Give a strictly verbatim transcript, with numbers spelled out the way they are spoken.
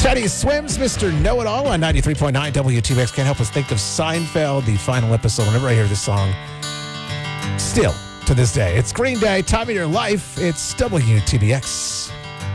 Teddy Swims, Mister Know-It-All on ninety-three point nine W T B X. Can't help us think of Seinfeld, the final episode. Whenever I hear this song, still to this day, it's Green Day, Time of Your Life. It's W T B X.